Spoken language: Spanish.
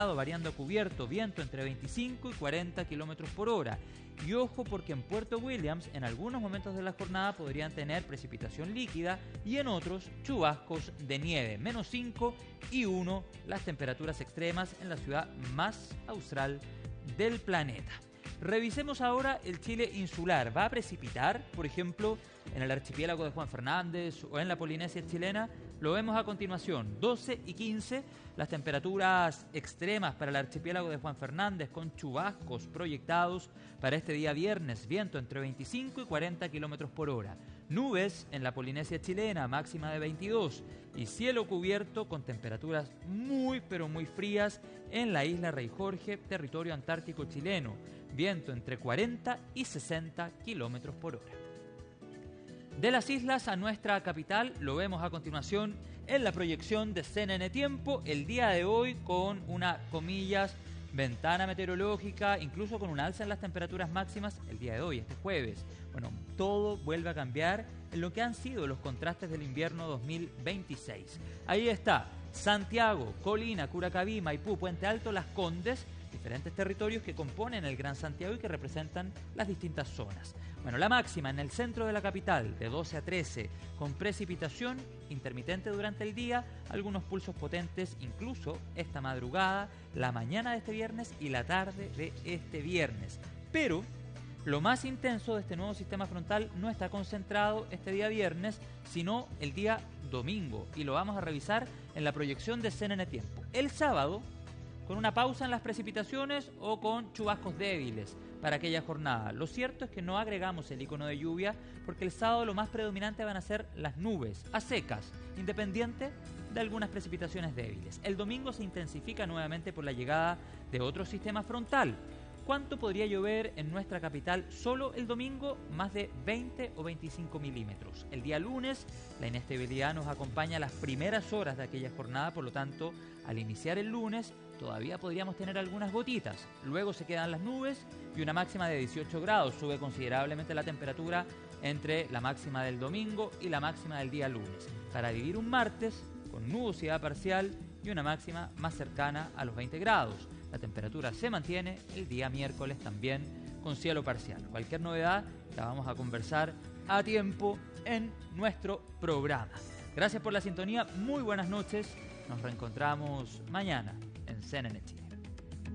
variando a cubierto, viento entre 25 y 40 kilómetros por hora. Y ojo, porque en Puerto Williams en algunos momentos de la jornada podrían tener precipitación líquida y en otros chubascos de nieve. -5 y 1 las temperaturas extremas en la ciudad más austral del planeta. Revisemos ahora el Chile insular. ¿Va a precipitar, por ejemplo, en el archipiélago de Juan Fernández o en la Polinesia chilena? Lo vemos a continuación. 12 y 15, las temperaturas extremas para el archipiélago de Juan Fernández con chubascos proyectados para este día viernes. Viento entre 25 y 40 kilómetros por hora. Nubes en la Polinesia chilena, máxima de 22. Y cielo cubierto con temperaturas muy pero muy frías en la isla Rey Jorge, territorio antártico chileno. Viento entre 40 y 60 kilómetros por hora. De las islas a nuestra capital lo vemos a continuación en la proyección de CNN Tiempo el día de hoy con una, comillas, ventana meteorológica, incluso con un alza en las temperaturas máximas el día de hoy, este jueves. Bueno, todo vuelve a cambiar en lo que han sido los contrastes del invierno 2026. Ahí está, Santiago, Colina, Curacaví, Maipú, Puente Alto, Las Condes, diferentes territorios que componen el Gran Santiago y que representan las distintas zonas. Bueno, la máxima en el centro de la capital de 12 a 13, con precipitación intermitente durante el día, algunos pulsos potentes incluso esta madrugada, la mañana de este viernes y la tarde de este viernes. Pero lo más intenso de este nuevo sistema frontal no está concentrado este día viernes, sino el día domingo, y lo vamos a revisar en la proyección de CNN Tiempo. El sábado, con una pausa en las precipitaciones o con chubascos débiles para aquella jornada. Lo cierto es que no agregamos el icono de lluvia porque el sábado lo más predominante van a ser las nubes, a secas, independiente de algunas precipitaciones débiles. El domingo se intensifica nuevamente por la llegada de otro sistema frontal. ¿Cuánto podría llover en nuestra capital solo el domingo? Más de 20 o 25 milímetros. El día lunes, la inestabilidad nos acompaña a las primeras horas de aquella jornada, por lo tanto, al iniciar el lunes, todavía podríamos tener algunas gotitas. Luego se quedan las nubes y una máxima de 18 grados. Sube considerablemente la temperatura entre la máxima del domingo y la máxima del día lunes. Para vivir un martes con nubosidad parcial y una máxima más cercana a los 20 grados. La temperatura se mantiene el día miércoles también con cielo parcial. Cualquier novedad la vamos a conversar a tiempo en nuestro programa. Gracias por la sintonía, muy buenas noches. Nos reencontramos mañana en CNN Chile.